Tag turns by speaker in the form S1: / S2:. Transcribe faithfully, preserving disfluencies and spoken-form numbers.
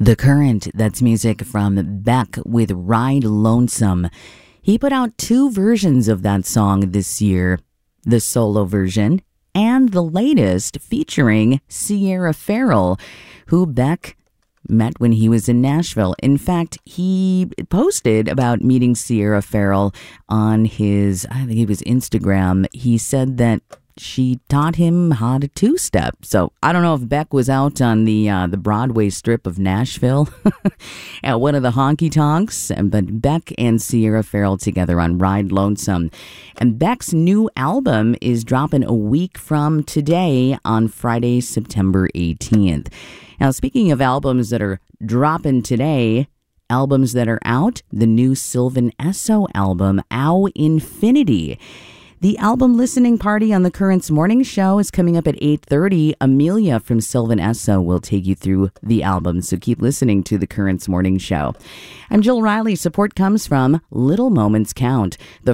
S1: The Current, that's music from Beck with Ride Lonesome. He put out two versions of that song this year, the solo version and the latest featuring Sierra Farrell, who Beck met when he was in Nashville. In fact, he posted about meeting Sierra Farrell on his, I think it was Instagram. He said that she taught him how to two-step. So I don't know if Beck was out on the uh, the Broadway strip of Nashville at one of the honky-tonks, but Beck and Sierra Farrell together on Ride Lonesome. And Beck's new album is dropping a week from today on Friday, September eighteenth. Now, speaking of albums that are dropping today, albums that are out, the new Sylvan Esso album, Ow Infinity. The album listening party on the Current's morning show is coming up at eight thirty. Amelia from Sylvan Esso will take you through the album, so keep listening to the Current's morning show. I'm Jill Riley. Support comes from Little Moments Count, the